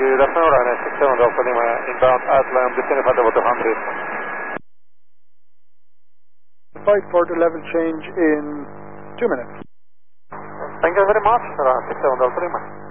good afternoon, Ryanair 67 Delta Lima, inbound Atlan, descending for level 200. Fight for the level change in 2 minutes. Thank you very much, Ryanair 67 Delta Lima.